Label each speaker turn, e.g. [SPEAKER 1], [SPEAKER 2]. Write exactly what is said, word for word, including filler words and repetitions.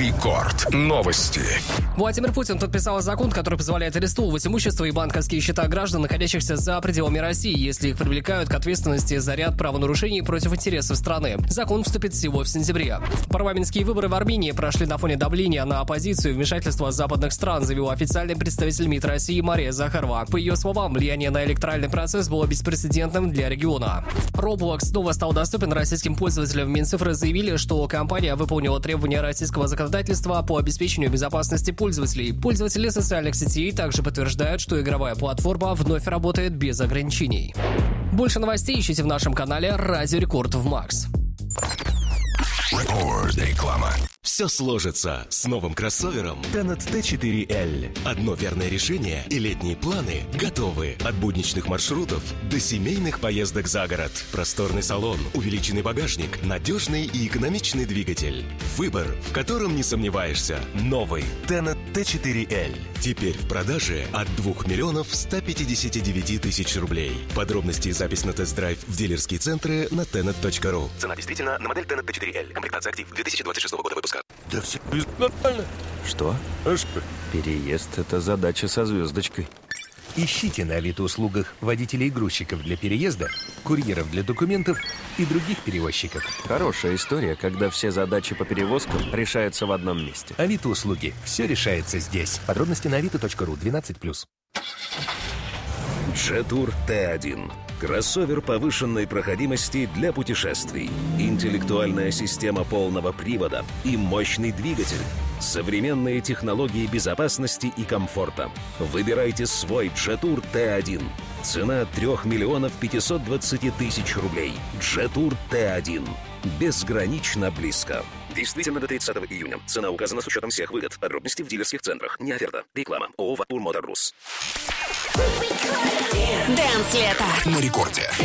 [SPEAKER 1] Рекорд. Новости.
[SPEAKER 2] Владимир Путин подписал закон, который позволяет арестовывать имущество и банковские счета граждан, находящихся за пределами России, если их привлекают к ответственности за ряд правонарушений против интересов страны. Закон вступит в силу в сентябре. Парламентские выборы в Армении прошли на фоне давления на оппозицию и вмешательства западных стран, заявил официальный представитель МИД России Мария Захарова. По ее словам, влияние на электоральный процесс было беспрецедентным для региона. Roblox снова стал доступен российским пользователям. Минцифры заявили, что компания выполнила требования российского законодательства по обеспечению безопасности пользователей. Пользователи социальных сетей также подтверждают, что игровая платформа вновь работает без ограничений. Больше новостей ищите в нашем канале «Радио Рекорд» в Макс.
[SPEAKER 1] Реклама.
[SPEAKER 3] Все сложится с новым кроссовером Tenet ти четыре эл. Одно верное решение, и летние планы готовы. От будничных маршрутов до семейных поездок за город. Просторный салон, увеличенный багажник, надежный и экономичный двигатель. Выбор, в котором не сомневаешься. Новый Tenet ти четыре эл. Теперь в продаже от двух миллионов ста пятидесяти девяти тысяч рублей. Подробности и запись на тест-драйв в дилерские центры на tenet точка ру. Цена действительно на модель Tenet ти четыре эл. Комплектация актив две тысячи двадцать шестого года выпуска.
[SPEAKER 4] Да все нормально.
[SPEAKER 5] Что?
[SPEAKER 4] А что?
[SPEAKER 5] Переезд — это задача со звездочкой.
[SPEAKER 4] Ищите на Авито-услугах водителей и грузчиков для переезда, курьеров для документов и других перевозчиков.
[SPEAKER 5] Хорошая история, когда все задачи по перевозкам решаются в одном месте.
[SPEAKER 4] Авито-услуги. Все решается здесь. Подробности на авито точка ру. двенадцать плюс.
[SPEAKER 6] Jetour ти один. Кроссовер повышенной проходимости для путешествий. Интеллектуальная система полного привода и мощный двигатель. Современные технологии безопасности и комфорта. Выбирайте свой Jetour ти один. Цена трех миллионов пятисот двадцати тысяч рублей. Jetour ти один. Безгранично близко. Действительно до тридцатого июня. Цена указана с учетом всех выгод. Подробности в дилерских центрах. Не оферта. Реклама. ООО «Вапур Мотор Рус».
[SPEAKER 7] Дэнс лето
[SPEAKER 1] На рекорде.